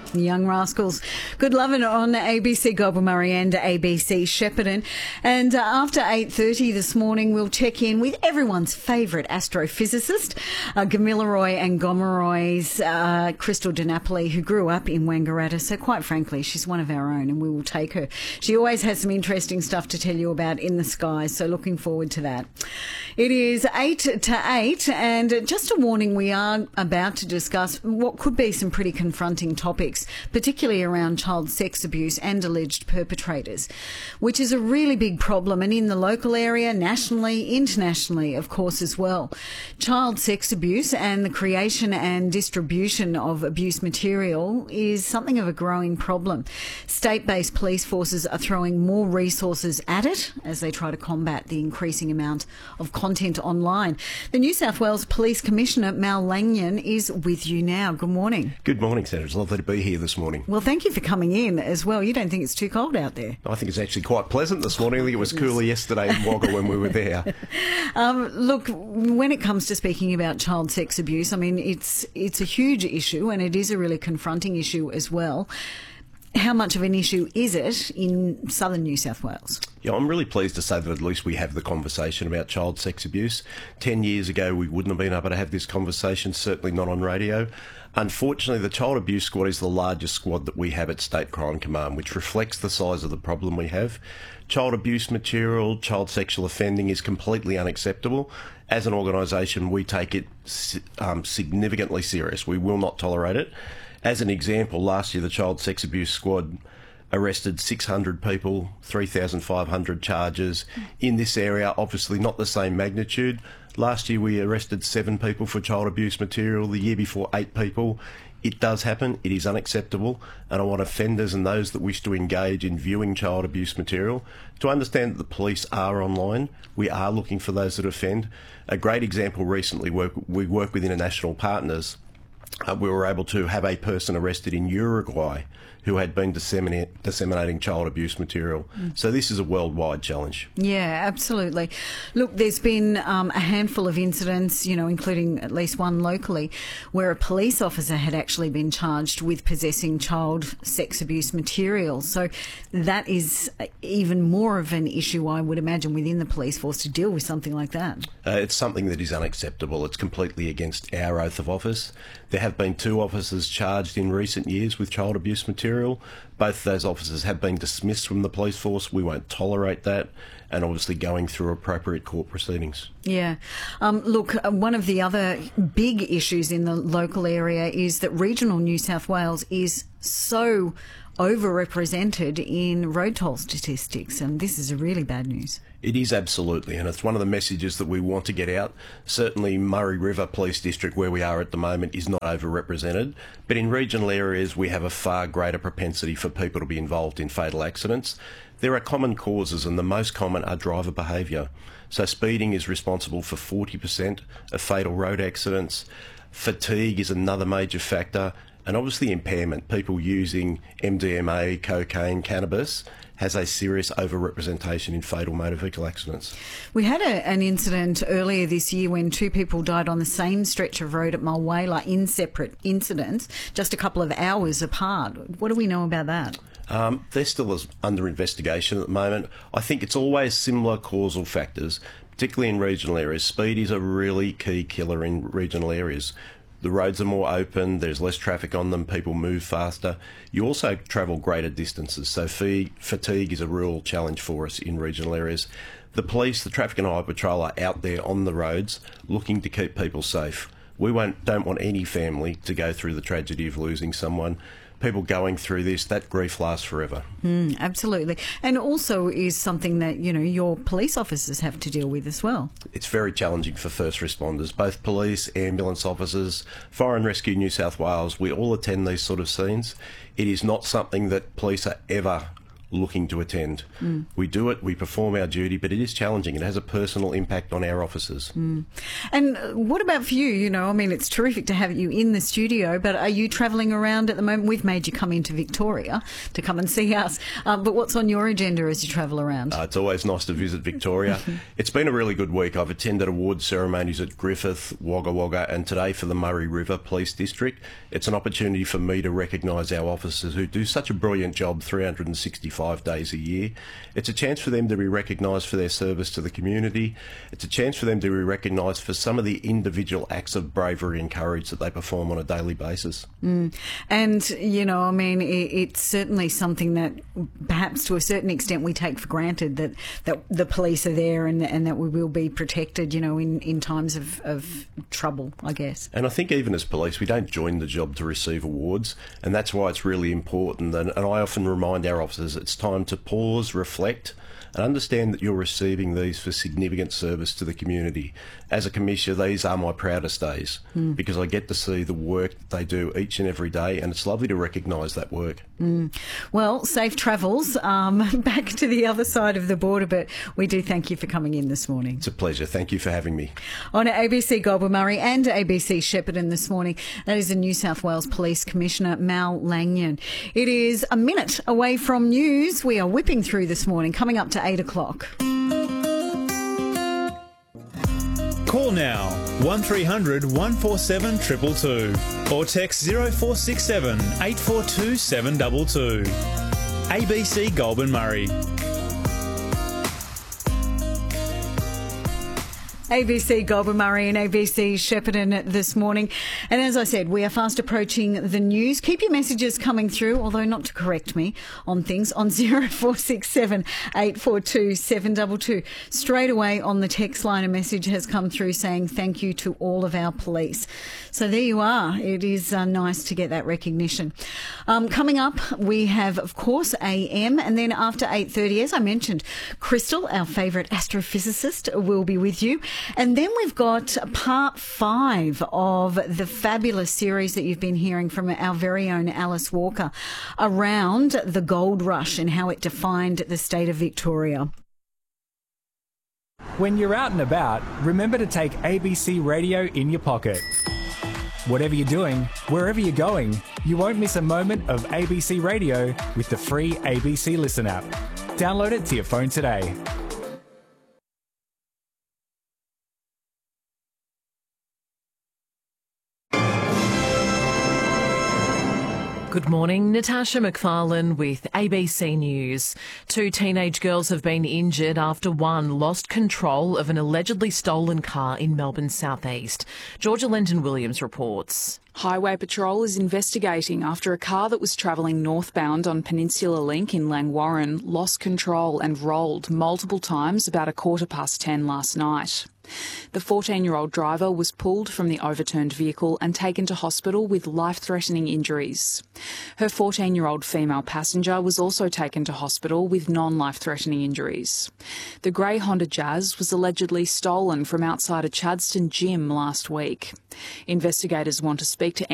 Young Rascals. Good lovin' on ABC Goulburn and ABC Shepparton. And after 8:30 this morning, we'll check in with everyone's favourite astrophysicist, Gamilaroi and Gomerai's Crystal DiNapoli, who grew up in Wangaratta. So quite frankly, she's one of our own and we will take her. She always has some interesting stuff to tell you about in the skies, so looking forward to that. It is 8 to 8, and just a warning, we are about to discuss what could be some pretty confronting topics, particularly around child sex abuse and alleged perpetrators, which is a really big problem, and in the local area, nationally, internationally, of course, as well. Child sex abuse and the creation and distribution of abuse material is something of a growing problem. State-based police forces are throwing more resources at it as they try to combat the increasing amount of content online. The New South Wales Police Commissioner, Mal Lanyon, is with you now. Good morning. Good morning, Sandra. It's lovely to be here this morning. Well, thank you for coming in as well. You don't think it's too cold out there? I think it's actually quite pleasant this morning. I think it was cooler yesterday in Wagga when we were there. Look, when it comes to speaking about child sex abuse, I mean, it's a huge issue and it is a really confronting issue as well. How much of an issue is it in southern New South Wales? Yeah, I'm really pleased to say that at least we have the conversation about child sex abuse. 10 years ago, we wouldn't have been able to have this conversation, certainly not on radio. Unfortunately, the Child Abuse Squad is the largest squad that we have at State Crime Command, which reflects the size of the problem we have. Child abuse material, child sexual offending is completely unacceptable. As an organisation, we take it significantly serious. We will not tolerate it. As an example, last year the Child Sex Abuse Squad arrested 600 people, 3,500 charges in this area, obviously not the same magnitude. Last year we arrested 7 people for child abuse material, the year before 8 people. It does happen, it is unacceptable, and I want offenders and those that wish to engage in viewing child abuse material to understand that the police are online. We are looking for those that offend. A great example recently, we work with international partners. We were able to have a person arrested in Uruguay who had been disseminating child abuse material. So this is a worldwide challenge. Yeah, absolutely. Look, there's been a handful of incidents, including at least one locally, where a police officer had actually been charged with possessing child sex abuse material. So that is even more of an issue, I would imagine, within the police force to deal with something like that. It's something that is unacceptable. It's completely against our oath of office. There have been 2 officers charged in recent years with child abuse material. Both of those officers have been dismissed from the police force. We won't tolerate that, and obviously going through appropriate court proceedings. Yeah. Look, one of the other big issues in the local area is that regional New South Wales is so overrepresented in road toll statistics, and this is a really bad news. It is absolutely, and it's one of the messages that we want to get out. Certainly Murray River Police District, where we are at the moment, is not overrepresented, but in regional areas we have a far greater propensity for people to be involved in fatal accidents. There are common causes, and the most common are driver behaviour. So speeding is responsible for 40% of fatal road accidents. Fatigue is another major factor, and obviously impairment. People using MDMA, cocaine, cannabis has a serious overrepresentation in fatal motor vehicle accidents. We had an incident earlier this year when 2 people died on the same stretch of road at Mulwala in separate incidents, just a couple of hours apart. What do we know about that? They're still under investigation at the moment. I think it's always similar causal factors, particularly in regional areas. Speed is a really key killer in regional areas. The roads are more open, there's less traffic on them, people move faster. You also travel greater distances, so fatigue is a real challenge for us in regional areas. The police, the Traffic and Highway Patrol are out there on the roads looking to keep people safe. We don't want any family to go through the tragedy of losing someone. People going through this, that grief lasts forever. Absolutely. And also is something that, your police officers have to deal with as well. It's very challenging for first responders, both police, ambulance officers, Fire and Rescue New South Wales. We all attend these sort of scenes. It is not something that police are ever looking to attend. We do it, we perform our duty, but it is challenging. It has a personal impact on our officers. And what about for you? You know, I mean, it's terrific to have you in the studio, but are you travelling around at the moment? We've made you come into Victoria to come and see us, but what's on your agenda as you travel around? It's always nice to visit Victoria. It's been a really good week. I've attended awards ceremonies at Griffith, Wagga Wagga, and today for the Murray River Police District. It's an opportunity for me to recognise our officers who do such a brilliant job 365 days a year. It's a chance for them to be recognised for their service to the community. It's a chance for them to be recognised for some of the individual acts of bravery and courage that they perform on a daily basis. And, you know, I mean, it's certainly something that perhaps to a certain extent we take for granted, that the police are there and that we will be protected, you know, in times of trouble, I guess. And I think even as police, we don't join the job to receive awards, and that's why it's really important. And I often remind our officers it's time to pause, reflect, and understand that you're receiving these for significant service to the community. As a commissioner, these are my proudest days because I get to see the work that they do each and every day, and it's lovely to recognise that work. Well, safe travels back to the other side of the border, but we do thank you for coming in this morning. It's a pleasure. Thank you for having me. On ABC Goulburn Murray and ABC Shepparton this morning, that is the New South Wales Police Commissioner, Mal Lanyon. It is a minute away from news. We are whipping through this morning, coming up to 8 o'clock. Call now 1300 147 222 or text 0467 842 722. ABC Goulburn Murray. ABC Goulburn Murray and ABC Shepparton this morning. And as I said, we are fast approaching the news. Keep your messages coming through, although not to correct me on things, on 0467 842 722. Straight away on the text line, a message has come through saying thank you to all of our police. So there you are. It is nice to get that recognition. Coming up, we have, of course, AM, and then after 8:30, as I mentioned, Crystal, our favourite astrophysicist, will be with you. And then we've got part 5 of the fabulous series that you've been hearing from our very own Alice Walker around the gold rush and how it defined the state of Victoria. When you're out and about, remember to take ABC Radio in your pocket. Whatever you're doing, wherever you're going, you won't miss a moment of ABC Radio with the free ABC Listen app. Download it to your phone today. Good morning, Natasha McFarlane with ABC News. 2 teenage girls have been injured after one lost control of an allegedly stolen car in Melbourne's southeast. Georgia Lenton-Williams reports. Highway Patrol is investigating after a car that was travelling northbound on Peninsula Link in Langwarrin lost control and rolled multiple times about 10:15 last night. The 14-year-old driver was pulled from the overturned vehicle and taken to hospital with life-threatening injuries. Her 14-year-old female passenger was also taken to hospital with non-life-threatening injuries. The grey Honda Jazz was allegedly stolen from outside a Chadstone gym last week. Investigators want to speak to